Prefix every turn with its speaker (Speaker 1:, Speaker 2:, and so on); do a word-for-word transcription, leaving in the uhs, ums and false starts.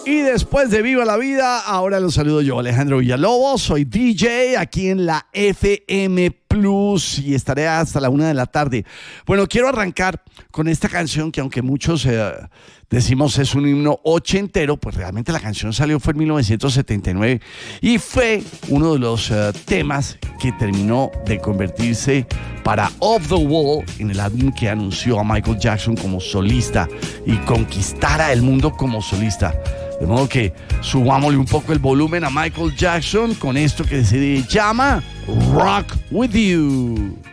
Speaker 1: Y después de Viva la Vida, ahora los saludo yo, Alejandro Villalobos. Soy D J aquí en la F M Plus y estaré hasta la una de la tarde. Bueno, quiero arrancar con esta canción que aunque muchos eh, decimos es un himno ochentero, pues realmente la canción salió fue en mil novecientos setenta y nueve y fue uno de los uh, temas que terminó de convertirse para Off the Wall en el álbum que anunció a Michael Jackson como solista y conquistara el mundo como solista. De modo que subámosle un poco el volumen a Michael Jackson con esto que se llama Rock With You.